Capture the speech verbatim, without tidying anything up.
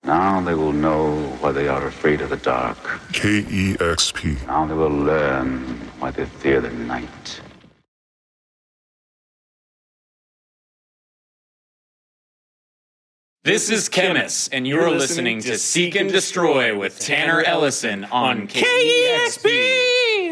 Now they will know why they are afraid of the dark. K E X P. Now they will learn why they fear the night. This is Chemist, and you're listening to Seek and Destroy with Tanner Ellison on K E X P.